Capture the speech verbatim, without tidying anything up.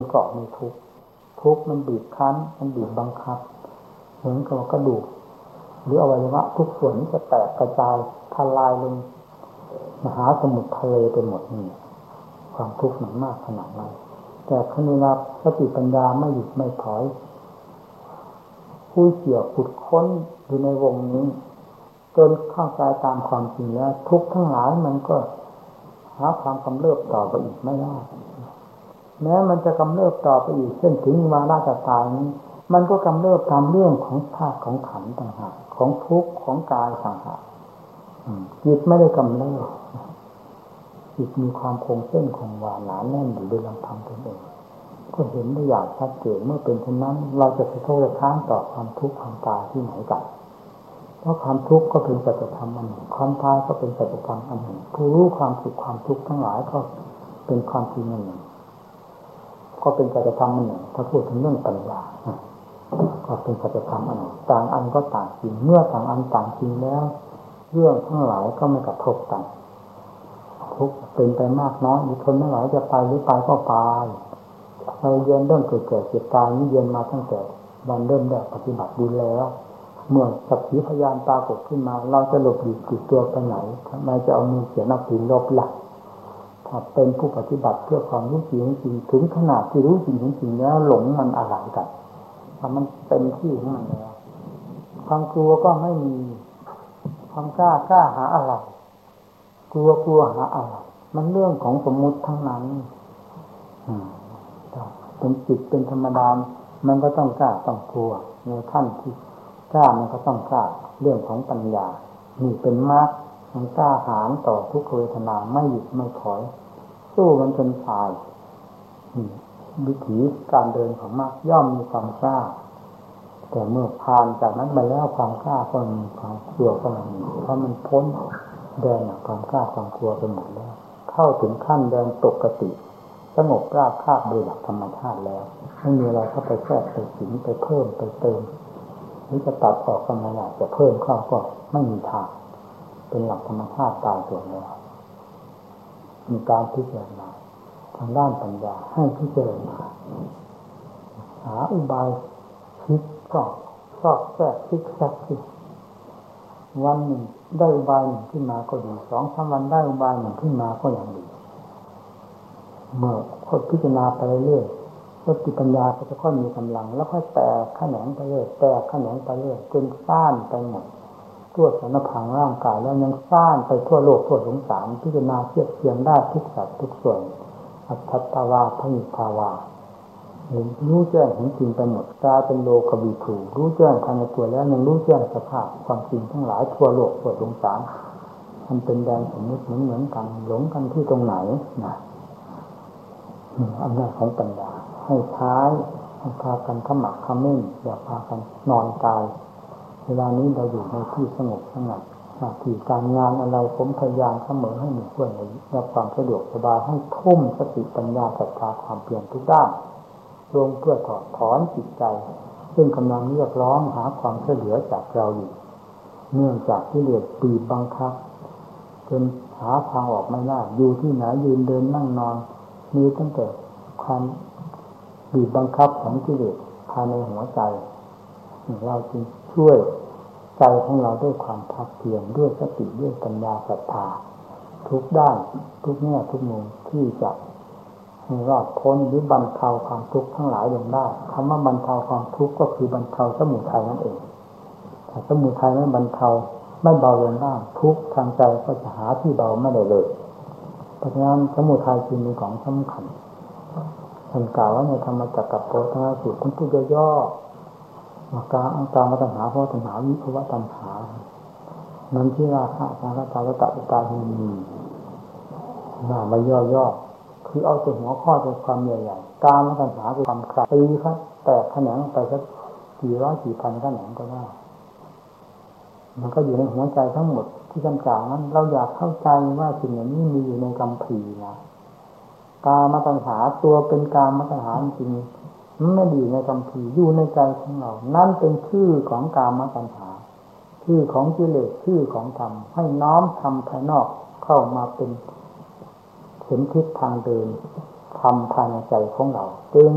เกาะในทุกข์ทุกข์มันบีบคั้นมันบีบบังคับเหมือนกับกระดูกหรืออวัยวะทุกส่วนนี้จะแตกกระจายทลายลงมหาสมุทรทะเลไปหมดนี่ความทุกข์หนักมากขนาดนั้นแต่ขณะนั้นสติปัญญาไม่หยุดไม่ถอยผู้เกี่ยวขุดค้นอยู่ในวงนี้จนเข้าใจตามความจริงแล้วทุกข์ทั้งหลายมันก็หาความกำเริบต่อไปอีกไม่ได้แม้มันจะกำเริบต่อไปอีกเช่นถึงวาระจะตายนี้มันก็กำเริบตามเรื่องของธาตุของขันธ์ต่างหากของทุกข์ของกายต่างหากจิตไม่ได้กำเริบจิตมีความคงเส้นคงวาหนาแน่นอยู่โดยลำพังตนเองก็เห็นได้อย่างชัดเจนเมื่อเป็นเช่นนั้นเราจะไปโทษค้านต่อความทุกข์ความตายที่ไหนกันเพราะความทุกข์ก็เป็นสัจธรรมอันหนึ่งความตายก็เป็นสัจธรรมอันหนึ่งผู้รู้ความสุขความทุกข์ทั้งหลายก็เป็นความจริงอันหนึ่งก็เป็นสัจธรรมอันหนึ่งถ้าพูดถึงเรื่องปัญญาก็เป็นสัจธรรมอันหนึ่งต่างอันก็ต่างจริงเมื่อต่างอันต่างจริงแล้วเรื่องทั้งหลายก็ไม่กระทบกันทุกข์เป็นไปมากน้อยทนไม่ไหวจะไปหรือไปก็ไปเราเรียนเรื่องเกิดแก่เจ็บตายนี่เรียนมาตั้งแต่วันเริ่มแรกปฏิบัติดีแล้วเมื่อสักขีพยานปรากฏขึ้นมาเราจะหลบหลีกติดตัวไปไหนทำไมจะเอามือเขียนเอาผินลบหลักถ้าเป็นผู้ปฏิบัติเพื่อความรู้จริงจริงถึงขนาดที่รู้จริงจริงแล้วหลงมันอะไรกันถ้ามันเต็มที่ของมันแล้วความกลัวก็ไม่มีความกล้ากล้าหาอะไรกลัวกลัวหาอะไรมันเรื่องของสมมุติทั้งนั้นอืมเป็นจิตเป็นธรรมดามันก็ต้องกล้าต้องกลัวในขั้นที่กล้ามันก็ต้องกล้าเรื่องของปัญญานี่เป็นมรรคมันกล้าหาญต่อทุกขเวทนาไม่หยุดไม่ถอยสู้มันจนตายนี่วิถีการเดินของมรรคย่อมมีความกล้าแต่เมื่อผ่านจากนั้นไปแล้วความกล้าก็มีความกลัวก็มีเพราะมันพ้นแดนความกล้าความกลัวไปหมดแล้วเข้าถึงขั้นแดนปกติสงบราบคาบโดยหลักธรรมชาติแล้วไม่มีอะไรเข้าไปแทรกไปสิงไปเพิ่มไปเติมหรือจะตัดออกก็ไม่ได้จะเพิ่มเข้าก็ไม่มีทางเป็นหลักธรรมชาติตายตัวแล้วมีการพิจารณาทางด้านปัญญาให้พิจารณาหาอุบายคิดชอบชอบแทรกคิดแทรกคิดวันหนึ่งได้อุบายหนึ่งขึ้นมาก็ดีสองสามวันได้อุบายหนึ่งขึ้นมาก็อย่างดีเมื่อคนพิจารณาไปเรื่อยๆสติปัญญาก็จะค่อยมีกำลังแล้วค่อยแตกแขนงไปเรื่อยแตกแขนงไปเรื่อยจนซ่านไปหมดทั่วสารพางร่างกายแล้วยังซ่านไปทั่วโลกทั่วสงสารพิจารณาเทียบเทียมได้ทุกสัดทุกส่วนอัตถัตตาวาพหิภาวารู้แจ้งเห็นจริงไปหมดกลายเป็นโลกวิถูรู้แจ้งภายในตัวแล้วยังรู้แจ้งสภาพความจริงทั้งหลายทั่วโลกทั่วสงสารมันเป็นแดนสมมติเหมือนเหมือนกันหลงกันที่ตรงไหนนะอำนาจของปัญญาให้ท้ายให้พากันขมักขม้นอย่าพากันนอนตายเวลานี้เราอยู่ในที่สงบสงัดหน้าที่การงานอะไรผมพยายามเสมอให้มีเพื่อนในรับความสะดวกสบายให้ทุ่มสติปัญญาศรัทธาความเพียรทุกด้านลงเพื่อถอดถอนจิตใจซึ่งกำลังเรียกร้องหาความช่วยเหลือจากเราอยู่เนื่องจากกิเลสบีบบังคับจนหาทางออกไม่ได้อยู่ที่ไหนยืนเดินนั่งนอนมีตั้งแต่ความบีบบังคับของกิเลสภายในหัวใจเราจึงช่วยใจของเราด้วยความภาคเพียรด้วยสติด้วยปัญญาศรัทธาทุกด้านทุกแง่ทุกมุมที่จะรอดพ้นหรือบรรเทาความทุกข์ทั้งหลายลงได้คำว่าบรรเทาความทุกข์ก็คือบรรเทาสมุทัยนั่นเองถ้าสมุทัยไม่บรรเทาไม่เบาลงได้ทุกข์ทางใจก็จะหาที่เบาไม่ได้เลยเพราะฉะนั้นสมุทัยจึงมีของสำคัญท่านกล่าวว่าในธรรมจักรกับโพธิสูตรท่านพูดย่อๆว่าการอังการตัณหาเพราะตัณหาวิภวะตัณหานั้นที่ราคะราคะตาละตะตาหินีน่ามาย่อๆคือเอาตัวหัวข้อตัวความใหญ่ๆการตัณหาคือความคลายตีครับแตกแขนงไปสักกี่ร้อยกี่พันแขนงก็ได้มันก็อยู่ในหัวใจทั้งหมดที่ท่านกล่าวนั้นเราอยากเข้าใจว่าสิ่งอย่างนี้มีอยู่ในคัมภีร์นะกามตัณหาตัวเป็นกามตัณหาจริงมันไม่ดีในคัมภีร์อยู่ในใจของเรานั่นเป็นชื่อของกามตัณหาชื่อของกิเลสชื่อของธรรมให้น้อมทำภายนอกเข้ามาเป็นเข็มทิศทางเดินทำภายในใจของเราจึง